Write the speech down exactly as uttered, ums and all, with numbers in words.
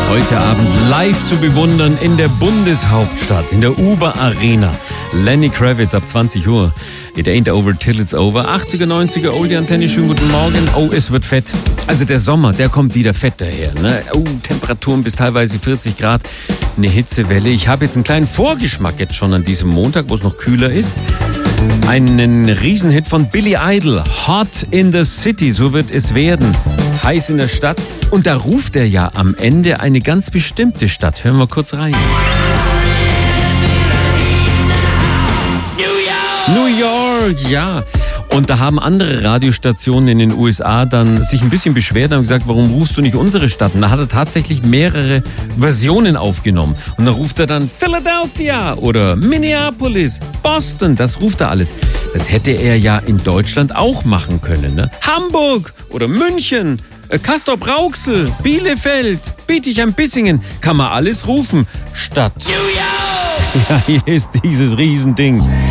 Heute Abend live zu bewundern in der Bundeshauptstadt, in der Uber Arena. Lenny Kravitz ab zwanzig Uhr. It ain't over till it's over. achtziger, neunziger, Oldie Antenne, schönen guten Morgen. Oh, es wird fett. Also der Sommer, der kommt wieder fett daher. Ne? Oh, Temperaturen bis teilweise vierzig Grad. Eine Hitzewelle. Ich habe jetzt einen kleinen Vorgeschmack jetzt schon an diesem Montag, wo es noch kühler ist. Einen Riesenhit von Billy Idol. Hot in the City, so wird es werden. Heiß in der Stadt. Und da ruft er ja am Ende eine ganz bestimmte Stadt. Hören wir kurz rein. New York, ja. Und da haben andere Radiostationen in den U S A dann sich ein bisschen beschwert und gesagt, warum rufst du nicht unsere Stadt? Und da hat er tatsächlich mehrere Versionen aufgenommen. Und da ruft er dann Philadelphia oder Minneapolis, Boston, das ruft er alles. Das hätte er ja in Deutschland auch machen können. Ne? Hamburg oder München, Castrop-Rauxel, Bielefeld, Bietigheim-Bissingen, kann man alles rufen. Statt. Ja, hier ist dieses Riesending.